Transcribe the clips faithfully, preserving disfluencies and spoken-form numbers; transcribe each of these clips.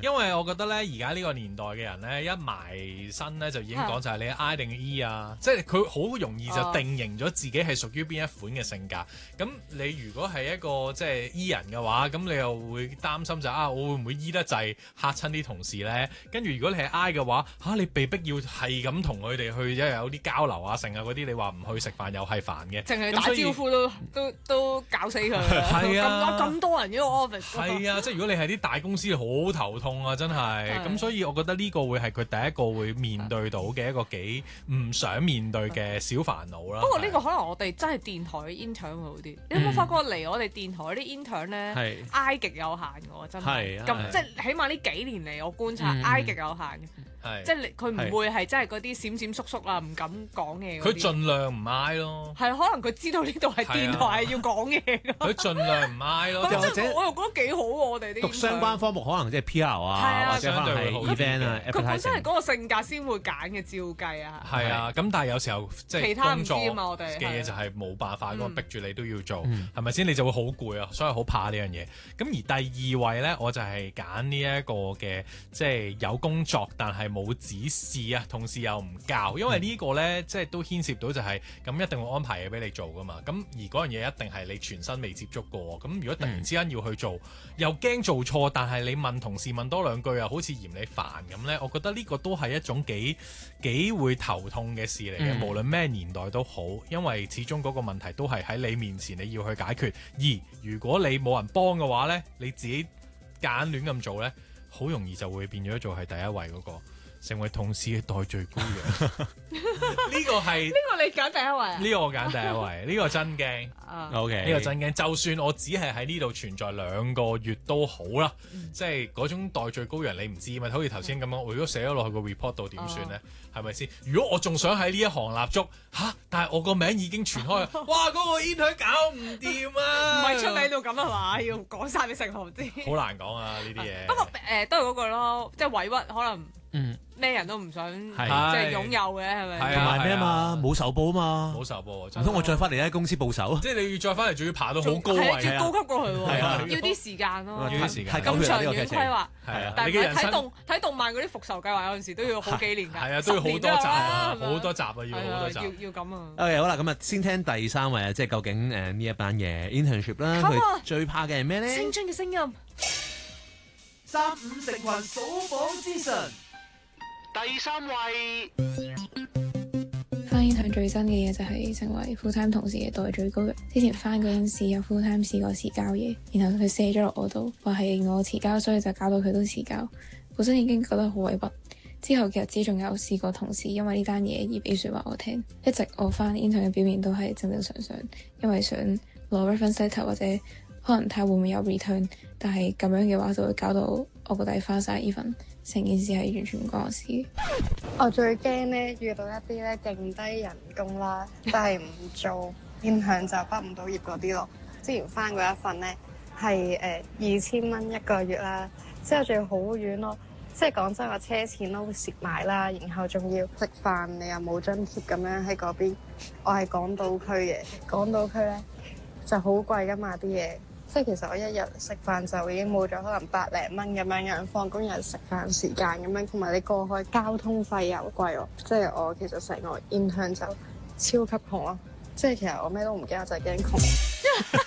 因為我覺得咧，而家呢個年代嘅人咧，一埋身咧就已經講就係你 I 定 E 啊，即係佢好容易就定型咗自己係屬於邊一款嘅性格。咁、哦、你如果係一個即係 E 人嘅話，咁你又會擔心就啊，我會唔會 E 得滯嚇親啲同事咧？跟住如果你係 I 嘅話，嚇、啊、你被逼要係咁同佢哋去，因為有啲交流啊、剩啊嗰啲，你話唔去食飯又係煩嘅， 淨係打招呼都都都搞死佢。 係啊， 咁咁多人呢個 office。 係啊，即係如果你係啲大公司，好頭痛啊，真係。咁所以我覺得呢個會係佢第一個會面對到嘅一個幾唔想面對嘅小煩惱啦。 不過呢個可能我哋真係電台嘅 intern 會好啲。你有冇發覺嚟我哋電台啲 intern 咧，I 極有限嘅喎，真係。咁即係起碼呢幾年嚟我觀察 I 極有限嘅。即係佢唔會係真係嗰啲閃閃縮縮啊，唔敢講嘢。 佢盡量唔嗌咯。 係可能佢知道呢度係電台係要講嘢㗎。佢盡量唔嗌咯。 或者我又覺得幾好喎，我哋啲讀相關科目可能即係 P R 啊，或者可能係 event 啊。 佢本身係嗰個性格先會揀嘅，照計啊。 係啊，咁但係有時候即係工作嘅嘢就係冇辦法咁逼住你都要做，係咪先？你就會好攰啊，所以好怕呢樣嘢。咁而第二位咧，我就係揀呢一個嘅，即係有工作但係冇指示啊，同事又唔教，因為呢個呢，即係都牽涉到就係、是、咁一定會安排嘢俾你做噶嘛。咁而嗰樣嘢一定係你全身未接觸過，咁如果突然之間要去做，嗯、又驚做錯，但係你問同事問多兩句又好似嫌你煩咁呢，我覺得呢個都係一種幾幾會頭痛嘅事嚟嘅。嗯、無論咩年代都好，因為始終嗰個問題都係喺你面前你要去解決。而如果你冇人幫嘅話呢，你自己揀亂咁做呢，好容易就會變咗做係第一位嗰、嗰個。成為同事嘅代罪羔羊，呢個係呢個你揀第一位啊？ 呢個我揀第一位，呢個真驚。OK，呢個真驚。就算我只係喺呢度存在兩個月都好啦，嗯、即係嗰種代罪羔羊，你唔知嘛？好似頭先咁樣，我如果寫咗落去個 report 度點算咧？係咪先？如果我仲想喺呢一行立足嚇，但係我個名已經傳開，哇！嗰、嗰個 intern 搞唔掂啊！ 唔係出名到咁啊嘛，要講晒俾成行知。 好難講啊呢啲嘢。 不過誒、呃，都係嗰句咯，即係委屈可能。嗯，咩人都唔想即係擁有嘅，係咪？ 同埋咩啊嘛，冇仇報啊嘛， 冇仇報， 唔通我再翻嚟喺公司報仇？ 即係你要再翻嚟，仲要爬到好高位， 要高級過去喎，要啲時間咯， 要啲時間， 咁長遠規劃。 係啊， 但係睇動睇動漫嗰啲復仇計劃有陣時都要好幾年㗎， 係啊，都要好多集啊，好多集啊，要好多集， 要要咁啊。 OK，好啦，咁啊，先聽第三位啊，即係究竟誒呢一班嘅 internship 啦，佢最怕嘅係咩咧？ 青春嘅聲音， 三五成群數榜之神。第三位， 翻 intern 最憎嘅嘢就係成為 full time 同事嘅代罪羔羊。之前翻嗰陣時有 full time 試過遲交嘢，然後佢卸咗落我度，話係我遲交，所以就搞到佢都遲交。本身已經覺得好委屈，之後其實只仲有試過同事因為呢單嘢而俾說話我聽。一直我翻 intern 嘅表現都係正正常常，因為想攞 reference letter 或者可能睇下會唔會有 return， 但係咁樣嘅話就會搞到我個底花晒 even。成件事係完全唔關我事。 我最驚咧遇到一啲咧勁低人工啦，但係唔做影響就畢唔到業嗰啲咯。之前翻過一份咧係誒二千蚊一個月啦，之後仲要好遠咯，即係講真，我車錢都蝕埋啦，然後仲要食飯你又冇津貼咁樣喺嗰邊。我係港島區嘅，港島區咧就好貴噶嘛啲嘢。即係其實我一日食飯就已經冇咗可能百零蚊咁樣樣，放工又食飯時間咁樣，同埋你過海交通費又貴喎。即係我其實成個 intern 就超級窮咯。即係其實我咩都唔驚，我就係驚窮。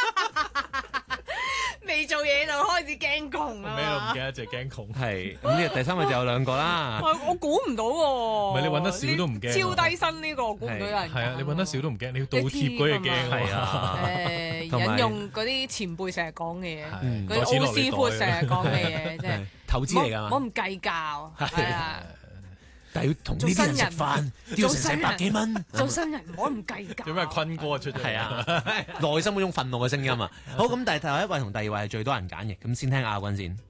未做嘢就開始驚窮啊！ 咩都唔驚，就係驚窮。 係咁呢個第三位就有兩個啦。 我我估唔到喎。 唔係你揾得少都唔驚。 超低薪呢個我估唔到有人。 係啊，你揾得少都唔驚，你要倒貼嗰嘢驚。 係啊。 誒，引用嗰啲前輩成日講嘅嘢，嗰啲老師傅成日講嘅嘢，即係投資嚟㗎嘛。 我唔計較，係啊。 但係要同呢啲人食飯，要成成百幾蚊。 做新人唔好咁計較。 做咩坤哥出咗？ 係啊，內心嗰種憤怒嘅聲音啊！好，咁第第一位同第二位係最多人揀嘅，咁先聽亞軍先。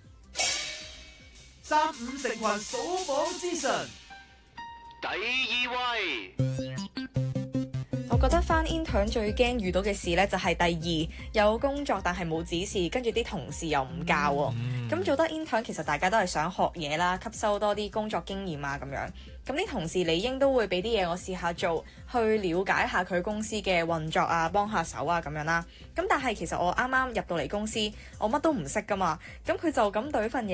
三五成群數榜之神，第二位。 我覺得返 intern 最驚遇到嘅事呢，就係第二有工作但係冇指示，跟住啲同事又唔教喎。咁、嗯、做得 intern 其實大家都係想學嘢啦，吸收多啲工作經驗啊咁樣。咁啲同事理應都會俾啲嘢我試下做，去了解下佢公司嘅運作啊，幫下手啊咁樣啦。咁但係其實我啱啱入到嚟公司，我乜都唔識㗎嘛。咁佢就咁對份嘢。